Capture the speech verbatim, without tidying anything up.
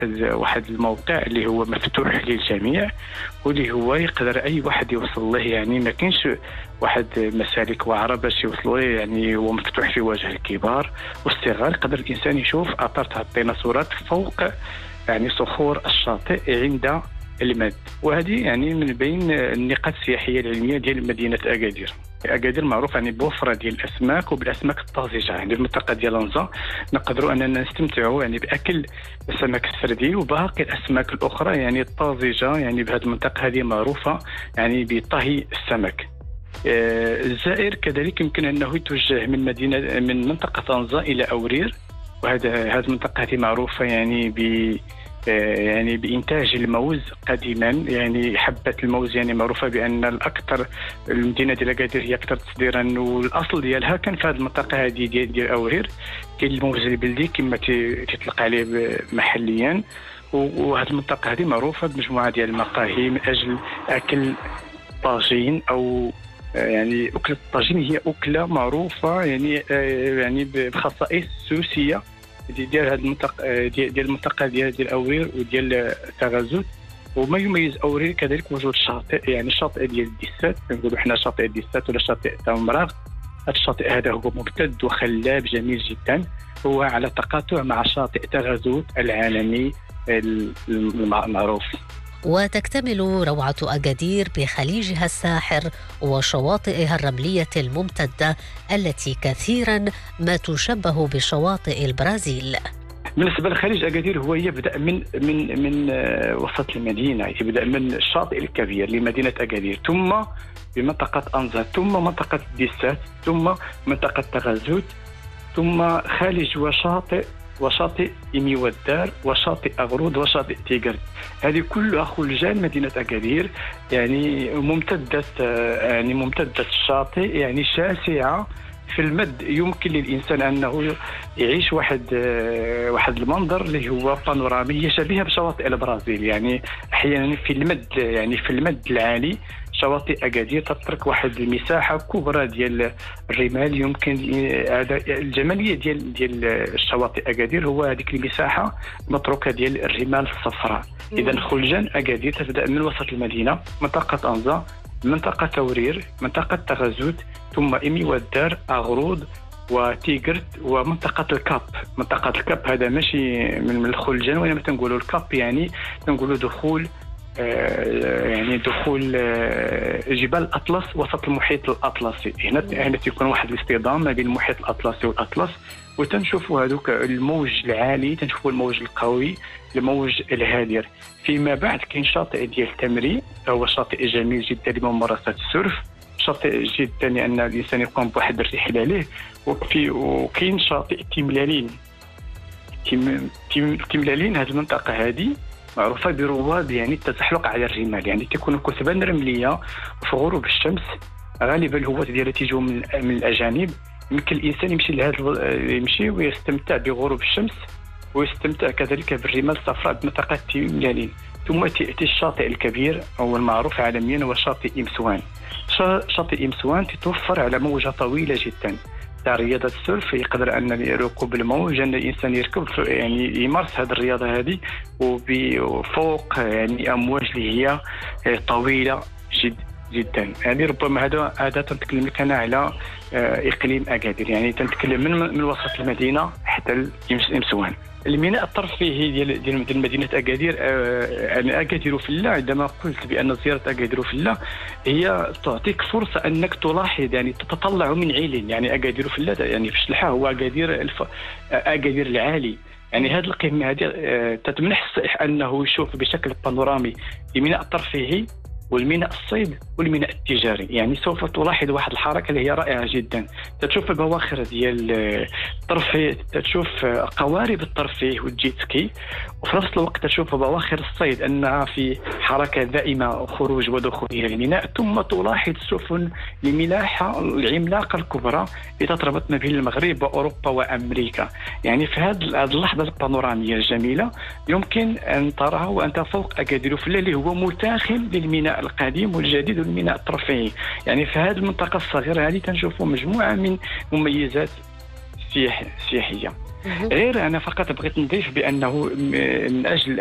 واحد الموقع اللي هو مفتوح للجميع، واللي هو يقدر اي واحد يوصل له. يعني ما كاينش واحد مسالك واعره باش يوصلوا له، يعني هو مفتوح في وجه الكبار والصغار. يقدر الانسان يشوف اثار تاع الديناصورات فوق يعني صخور الشاطئ عند المد. وهذه يعني من بين النقاط السياحيه العلميه ديال مدينه اكادير. اكادير معروف يعني بوفره ديال الاسماك وبالاسماك الطازجه. يعني المنطقه ديال لنزا نقدروا اننا نستمتعوا يعني باكل السمك السردي وباقي الاسماك الاخرى يعني الطازجه. يعني بهذه المنطقه هذه معروفه يعني بطهي السمك. الزائر كذلك يمكن انه يتوجه من مدينه من منطقه لنزا الى اورير، وهذا هذه المنطقه هذه معروفه يعني ب يعني بإنتاج الموز قديما. يعني حبة الموز يعني معروفة بأن الأكثر المدينة ديال أكادير هي أكثر تصديرا، والأصل ديالها كان في هذه المنطقة هذه ديال ديال أورير. كاين الموز البلدي كما تيطلق عليه محليا، وهذه المنطقة هذه معروفة بمجموعة ديال المقاهي من أجل أكل طاجين أو يعني أكلة الطاجين. هي أكلة معروفة يعني يعني بخصائص سوسية ديال هذه المنطقه ديال المنطقه ديال ديال اورير وديال تغازوت. وما يميز اورير كذلك وجود الشاطئ، يعني الشاطئ ديال الديسات، كنقولوا حنا شاطئ الديسات ولا شاطئ تاع مراغ. هذا الشاطئ هذا هو ممتد وخلاب جميل جدا، هو على تقاطع مع شاطئ تغازوت العالمي المعروف. وتكتمل روعة أكادير بخليجها الساحر وشواطئها الرملية الممتدة التي كثيرا ما تشبه بشواطئ البرازيل. بالنسبة لخليج أكادير هو يبدأ من من من وسط المدينة، يبدأ من الشاطئ الكبير لمدينة أكادير، ثم بمنطقة أنزا، ثم منطقة ديسات، ثم منطقة تغازوت، ثم خالج وشاطئ وشاطئ إيمي والدار وشاطئ أغرود وشاطئ تيغرت. هذه كلها خلجان مدينة أكادير، يعني ممتدة يعني ممتدة الشاطئ يعني شاسعة في المد. يمكن للإنسان أنه يعيش واحد واحد المنظر اللي هو بانورامية شبيهة بشواطئ البرازيل. يعني أحيانا في المد يعني في المد العالي شواطئ أكادير تترك واحد المساحة كبرى ديال الرمال. يمكن هذا الجمالية ديال ديال الشواطئ أكادير هو هذيك المساحة متروكة ديال الرمال الصفراء. إذا خلجان أكادير تبدأ من وسط المدينة، منطقة أنزا، منطقة تورير، منطقة تغازوت، ثم إيمي والدار، أغرود وتيغرت، ومنطقة الكاب. منطقة الكاب هذا ماشي من الخلجان، وإنما تنقولوا الكاب يعني تنقولوا دخول آه يعني دخول آه جبال الأطلس وسط المحيط الأطلسي. هنا هنا تكون واحد الاصطدام ما بين المحيط الأطلسي والأطلس، وتنشوفوا هذوك الموج العالي، تنشوفوا الموج القوي، الموج الهادر. فيما بعد كاين شاطئ ديال تمري، هو شاطئ جميل جدا لممارسة السيرف، شاطئ جدا لأن الإنسان يقوم بواحد الرحلة له. وفي وكاين شاطئ تيملالين. تيم تيم تيملالين هذه المنطقة هذه معروفة برواد يعني التزحلق على الرمال. يعني تكون الكثبان رملية في غروب الشمس، غالبا الهواة ديالها تيجوا من, من الأجانب. يمكن الإنسان يمشي لهذا يمشي ويستمتع بغروب الشمس، ويستمتع كذلك بالرمال الصفراء بمنطقة تيملالين. ثم تأتي الشاطئ الكبير أو المعروف عالميا هو شاطئ إمسوان. شاطئ إمسوان تتوفر على موجة طويلة جدا. تاع رياضة السيرف يقدر أن ركوب الموج أن الإنسان يركب يعني يمارس هذه الرياضة هذه وفوق يعني أمواج اللي هي طويلة جد جدا. يعني ربما هذا هذا تنتكلم لك أنا على إقليم أكادير، يعني تنتكلم من من وسط المدينة حتى إمسوان. الميناء الترفيهي ديال ديال مدينه اكادير، يعني اكادير فله، عندما قلت بان زياره اكادير فله هي تعطيك فرصه انك تلاحظ يعني تتطلع من عين. يعني اكادير فله يعني في الشلحه هو اكادير الف... اكادير العالي. يعني هذه القمه هذه تتمنح السائح انه يشوف بشكل بانورامي الميناء الترفيهي والميناء الصيد والميناء التجاري. يعني سوف تلاحظ واحد الحركه اللي هي رائعه جدا. تشوف البواخر ديال الترفيه، تشوف قوارب الترفيه والجيتسكي، وفي نفس الوقت تشوف بواخر الصيد انها في حركه دائمه خروج ودخول الى الميناء. ثم تلاحظ سفن الملاحه العملاقه الكبرى اللي تتربط ما بين المغرب واوروبا وامريكا. يعني في هذه اللحظه البانوراميه الجميله يمكن ان تراها وانت فوق اكادير فله اللي هو متاخم للميناء القديم والجديد والميناء الترفيهي. يعني في هذه المنطقة الصغيرة هذه تنشوفوا مجموعة من مميزات السياحية. غير أنا فقط بغيت نضيف بأنه من أجل